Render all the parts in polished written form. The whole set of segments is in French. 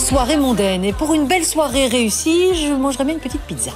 soirée mondaine. Et pour une belle soirée réussie, je mangerai bien une petite pizza.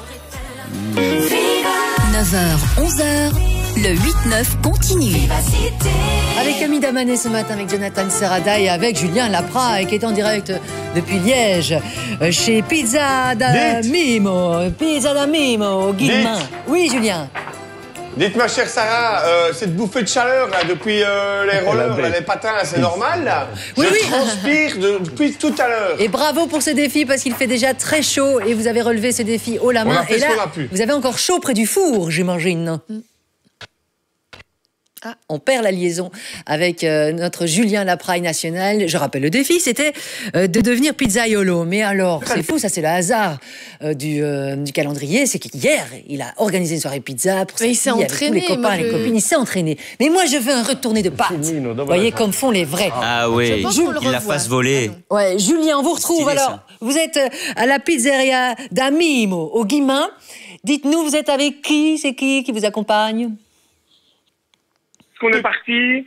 9h, 11h, le 8-9 continue. Avec Camille Damanet ce matin, avec Jonathan Serrada et avec Julien Lapra, qui est en direct depuis Liège, chez Pizza da Mimo. Pizza da Mimo, Guillemin. Oui, Julien. Dites, ma chère Sarah, cette bouffée de chaleur, là, depuis les rollers, là, les patins, c'est normal, là? Oui, Je transpire depuis tout à l'heure. Et bravo pour ce défi, parce qu'il fait déjà très chaud et vous avez relevé ce défi haut la main. On a fait et là, ce qu'on a pu. vous avez encore chaud près du four, j'imagine. Ah, on perd la liaison avec notre Julien Lapraille national. Je rappelle le défi, c'était de devenir pizzaiolo. Mais alors, c'est fou, ça c'est le hasard du calendrier. C'est qu'hier, il a organisé une soirée pizza pour sa fille, avec tous les copains, les copines. Il s'est entraîné. Mais moi, je veux un retourné de pâte. Vous voyez, comme font les vrais. Ah oui, qu'il la fasse voler. Ouais, Julien, on vous retrouve. Stylé, alors, ça. vous êtes à la pizzeria d'Amimo, au Guillemin. Dites-nous, vous êtes avec qui? C'est qui vous accompagne? On est parti.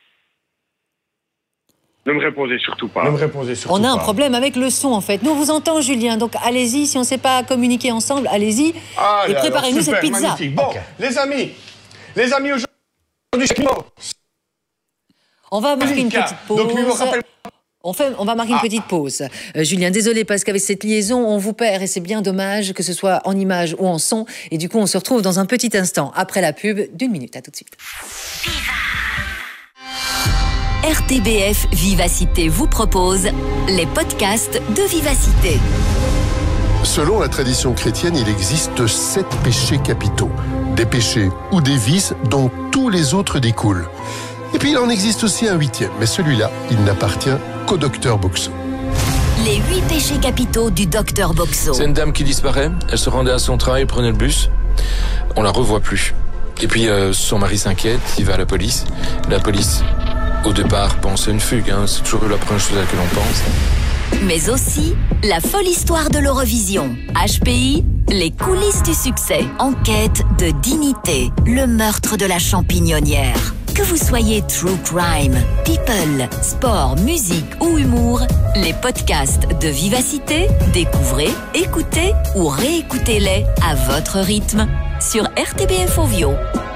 Ne me répondez surtout pas. Ne me répondez surtout On a un pas. problème avec le son, en fait. Nous, on vous entend, Julien. Donc, allez-y. Si on ne sait pas communiquer ensemble, allez-y. Ah, et là, préparez-nous cette super, pizza. magnifique. Bon, les amis, aujourd'hui, c'est moi. On va marquer une Lucas. petite pause. Donc, lui me rappelle- On va marquer une petite pause. Julien, désolé, parce qu'avec cette liaison, on vous perd et c'est bien dommage que ce soit en image ou en son. Et du coup, on se retrouve dans un petit instant, après la pub d'1 minute. À tout de suite. RTBF Vivacité vous propose les podcasts de Vivacité. Selon la tradition chrétienne, il existe 7 péchés capitaux. Des péchés ou des vices dont tous les autres découlent. Et puis il en existe aussi un 8e, mais celui-là, il n'appartient qu'au docteur Boxo. Les 8 péchés capitaux du docteur Boxo. C'est une dame qui disparaît, elle se rendait à son travail, prenait le bus, on la revoit plus. Et puis son mari s'inquiète, il va à la police. La police, au départ, pense à une fugue, hein. C'est toujours la première chose à laquelle on pense. Mais aussi la folle histoire de l'Eurovision. HPI, les coulisses du succès. Enquête de dignité, le meurtre de la champignonnière. Que vous soyez true crime, people, sport, musique ou humour, les podcasts de Vivacité, découvrez, écoutez ou réécoutez-les à votre rythme sur RTBF Ovio.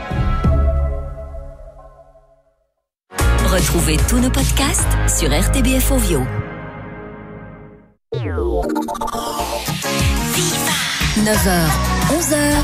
Retrouvez tous nos podcasts sur RTBF Ovio. 9h, 11h.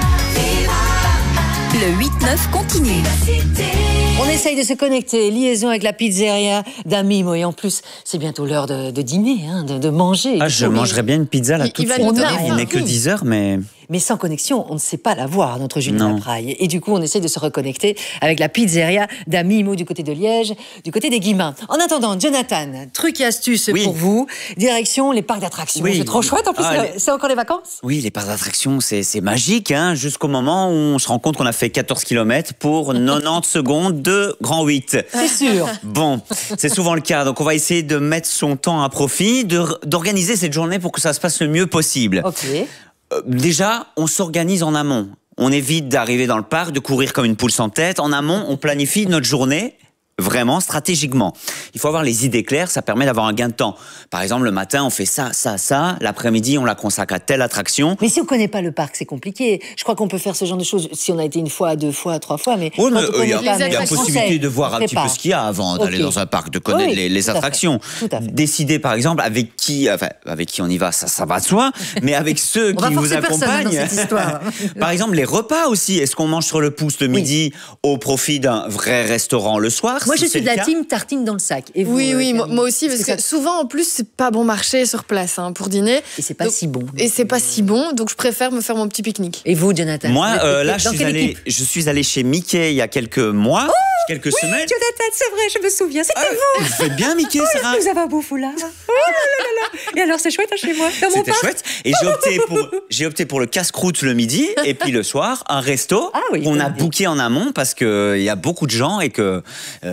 Le 8-9 continue. On essaye de se connecter, liaison avec la pizzeria d'Amimo. Et en plus, c'est bientôt l'heure de dîner, hein, de manger. Ah, je mangerais bien une pizza là tout de suite. donner Il n'est que 10 h, mais... Mais sans connexion, on ne sait pas la voir, notre Julien Non. Lapraille. Et du coup, on essaye de se reconnecter avec la pizzeria d'Amimo du côté de Liège, du côté des Guillemins. En attendant, Jonathan, truc et astuce Oui. pour vous. Direction les parcs d'attractions. Oui. C'est trop chouette, en plus, Ah, c'est encore les vacances. Oui, les parcs d'attractions, c'est magique, hein, jusqu'au moment où on se rend compte qu'on a fait 14 km pour 90 secondes de grand 8. C'est sûr. Bon, c'est souvent le cas. Donc, on va essayer de mettre son temps à profit, d'organiser cette journée pour que ça se passe le mieux possible. Ok. Déjà, on s'organise en amont. On évite d'arriver dans le parc, de courir comme une poule sans tête. En amont, on planifie notre journée vraiment stratégiquement. Il faut avoir les idées claires, ça permet d'avoir un gain de temps. Par exemple, le matin, on fait ça. L'après-midi, on la consacre à telle attraction. Mais si on ne connaît pas le parc, c'est compliqué. Je crois qu'on peut faire ce genre de choses si on a été 1 fois, 2 fois, 3 fois. Mais Oui, mais quand on connaît il y a, pas, mais il y a on possibilité sait, de voir on un petit peu prépare. ce qu'il y a avant d'aller Ok. dans un parc, de connaître Oui, les tout à fait. attractions. Tout à fait. Décider, par exemple, avec qui on y va, ça va de soi, mais avec ceux On va qui vous forcer personne accompagnent. dans cette histoire. Par exemple, les repas aussi. Est-ce qu'on mange sur le pouce le midi au profit d'un vrai restaurant le soir? Moi, si je c'est suis de le la cas? team tartine dans le sac. Et vous, Oui, Camille moi aussi, parce C'est que ça. souvent, en plus, c'est pas bon marché sur place pour dîner. Et c'est pas Donc- si bon. Et c'est pas si bon, donc je préfère me faire mon petit pique-nique. Et vous, Jonathan? Moi, Vous êtes là, dans quelle équipe? je suis allé chez Mickey il y a quelques mois, quelques semaines. Jonathan, c'est vrai, je me souviens. C'était vous. Vous faites bien, Mickey, Sarah? Vous avez un beau foulard. Oh là là là. Et alors, c'est chouette hein, chez moi, dans mon C'était parc. chouette. Et j'ai opté pour le casse-croûte le midi et puis le soir, un resto Ah oui, qu'on a bonne idée. booké en amont parce qu'il y a beaucoup de gens et que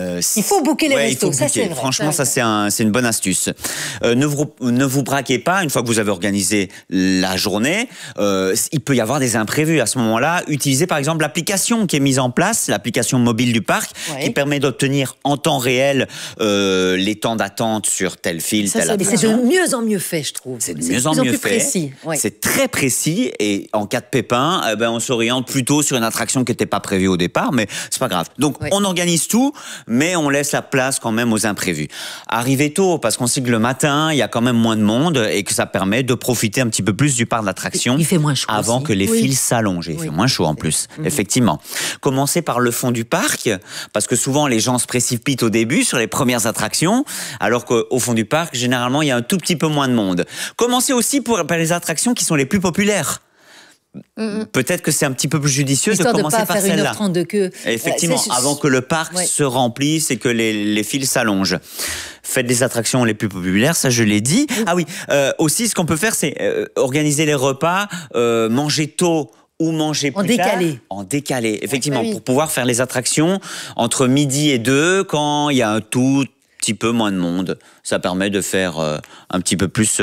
Il faut booker les il restos, faut ça booker. c'est vrai. Franchement, ça c'est une bonne astuce. Ne vous braquez pas, une fois que vous avez organisé la journée, il peut y avoir des imprévus. À ce moment-là, utilisez par exemple l'application qui est mise en place, l'application mobile du parc, qui permet d'obtenir en temps réel les temps d'attente sur tel fil, telle attraction. Et c'est de mieux en mieux fait, je trouve. C'est de mieux en mieux fait. Précis. Ouais. C'est très précis et en cas de pépin, on s'oriente plutôt sur une attraction qui n'était pas prévue au départ, mais c'est pas grave. Donc on organise tout, mais on laisse la place quand même aux imprévus. Arrivez tôt parce qu'on sait que le matin il y a quand même moins de monde et que ça permet de profiter un petit peu plus du parc d'attractions. Il fait moins chaud avant aussi. que les fils s'allongent. Il fait moins chaud en plus, effectivement. Commencez par le fond du parc parce que souvent les gens se précipitent au début sur les premières attractions, alors qu'au fond du parc généralement il y a un tout petit peu moins de monde. Commencez aussi par les attractions qui sont les plus populaires. Peut-être que c'est un petit peu plus judicieux Histoire de commencer de pas par faire celle-là. 1h30 de queue. Effectivement, avant que le parc se remplisse et que les fils s'allongent. Faites les attractions les plus populaires, ça je l'ai dit. Ah oui, aussi ce qu'on peut faire, c'est organiser les repas, manger tôt ou manger plus tard. En décalé, effectivement, pour pouvoir faire les attractions entre midi et 2 quand il y a un tout petit peu moins de monde. Ça permet de faire un petit peu plus,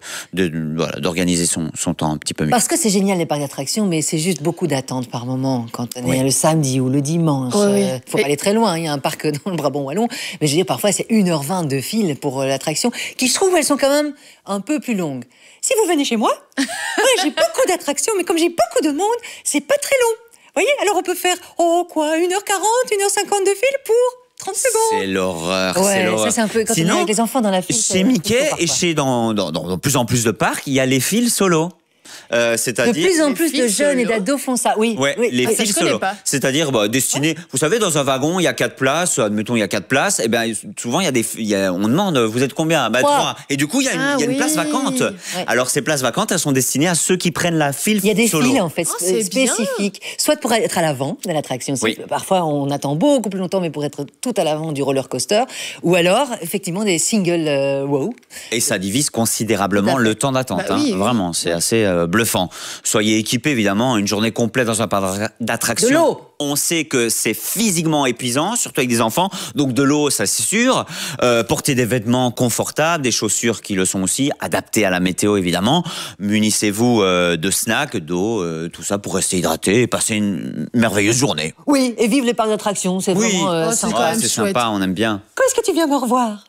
d'organiser son temps un petit peu mieux. Parce que c'est génial les parcs d'attractions, mais c'est juste beaucoup d'attente par moment. Quand on est le samedi ou le dimanche, faut pas aller très loin. Il y a un parc dans le Brabant wallon, mais je veux dire parfois c'est 1h20 de fil pour l'attraction, qui je trouve elles sont quand même un peu plus longues. Si vous venez chez moi, j'ai beaucoup d'attractions, mais comme j'ai beaucoup de monde, c'est pas très long. Vous voyez, alors on peut faire 1h40, 1h50 de fil pour 30 secondes. C'est l'horreur, c'est l'horreur. Ça, c'est un peu quand on est avec les enfants dans la file. Chez Mickey et chez dans plus en plus de parcs, il y a les fils solo. C'est-à-dire de plus en plus de jeunes et d'ados font ça. Oui, les fils solo. C'est-à-dire destinés. Vous savez, dans un wagon, il y a 4 places. Admettons, il y a 4 places. Et bien, souvent, on demande, vous êtes combien ? 3. Et du coup, il y a une place vacante. Alors, ces places vacantes, elles sont destinées à ceux qui prennent la file solo. Il y a des files en fait spécifiques, soit pour être à l'avant de l'attraction. Parfois, on attend beaucoup plus longtemps, mais pour être tout à l'avant du roller coaster. Ou alors, effectivement, des single wow. Et ça divise considérablement le temps d'attente. Vraiment, c'est assez bluffant. Soyez équipés, évidemment, une journée complète dans un parc d'attraction. De l'eau. On sait que c'est physiquement épuisant, surtout avec des enfants. Donc de l'eau, ça c'est sûr. Portez des vêtements confortables, des chaussures qui le sont aussi, adaptées à la météo évidemment. Munissez-vous de snacks, d'eau, tout ça pour rester hydraté et passer une merveilleuse journée. Oui, et vive les parcs d'attraction, c'est vraiment sympa. C'est sympa, on aime bien. Quand est-ce que tu viens me revoir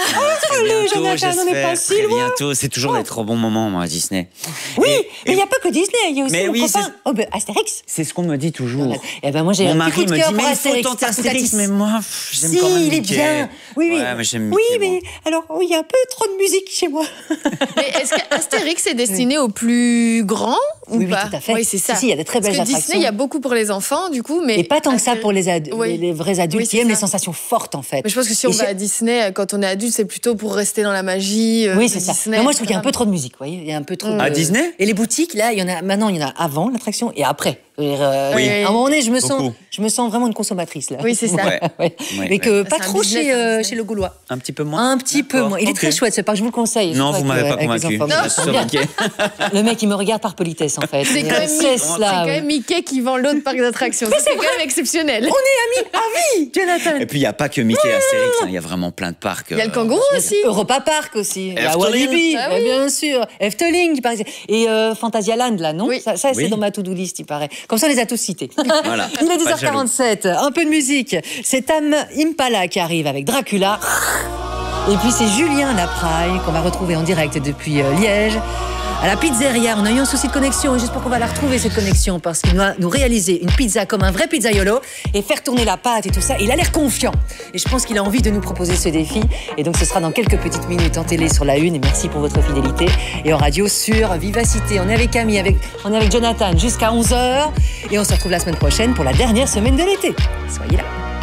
Jonathan, on n'est pas si loin. Bientôt, c'est toujours des trop bons moments, moi, à Disney. Oui, mais il n'y a pas que Disney, il y a aussi mon copain. Astérix. C'est ce qu'on me dit toujours. Moi, j'ai mon un petit coup de cœur pour Astérix. Il faut tenter Astérix, mais moi, j'aime quand même il est bien. Oui, mais j'aime Mickey. Oui, mais alors, il y a un peu trop de musique chez moi. Mais est-ce qu'Astérix est destiné aux plus grands ou pas? Oui, tout à fait. Oui, c'est ça. Si, il y a des très belles attractions. Disney, il y a beaucoup pour les enfants, du coup, mais... Et pas tant que ça pour les vrais adultes qui aiment les sensations fortes, en fait. Mais je pense que si on va à Disney, quand on est adulte, c'est plutôt pour rester dans la magie. Oui, c'est ça. Mais moi, je trouve qu'il y a un peu trop de musique, vous voyez. Il y a un peu trop à Disney. Et les boutiques, là, maintenant, il y en a avant l'attraction et après. À un moment donné, je me sens vraiment une consommatrice, là. Oui, c'est ça. Mais que pas trop chez le Gaulois. Un petit peu moins. Un petit peu moins. Il est très chouette, ce parc, je vous le conseille. Non, vous m'avez pas convaincu. Le mec, il me regarde par politesse, en fait. C'est quand même Mickey qui vend l'autre parc d'attractions. C'est quand même exceptionnel. On est amis à vie, Jonathan. Et puis, il n'y a pas que Mickey et Astérix, il y a vraiment plein de parcs. Il y a le kangourou aussi. Europa Park aussi. La Walibi, bien sûr. Efteling, par exemple. Et Phantasialand, là, non? Ça, c'est dans ma to-do list, il paraît. Comme ça, on les a tous cités. Voilà. Il est 10h47, un peu de musique. C'est Tame Impala qui arrive avec Dracula. Et puis c'est Julien Lapraille qu'on va retrouver en direct depuis Liège. À la pizzeria, on a eu un souci de connexion, juste pour qu'on va la retrouver cette connexion, parce qu'il doit nous réaliser une pizza comme un vrai pizzaiolo et faire tourner la pâte et tout ça. Il a l'air confiant et je pense qu'il a envie de nous proposer ce défi. Et donc ce sera dans quelques petites minutes en télé sur la Une. Et merci pour votre fidélité. Et en radio sur Vivacité. On est avec Camille, on est avec Jonathan jusqu'à 11h. Et on se retrouve la semaine prochaine pour la dernière semaine de l'été. Soyez là.